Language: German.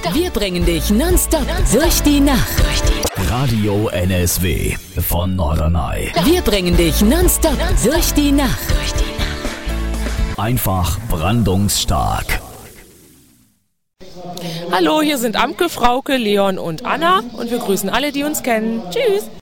Wir bringen dich nonstop durch die Nacht. Radio NSW von Norderney. Wir bringen dich nonstop durch die Nacht. Einfach brandungsstark. Hallo, hier sind Amke, Frauke, Leon und Anna und wir grüßen alle, die uns kennen. Tschüss!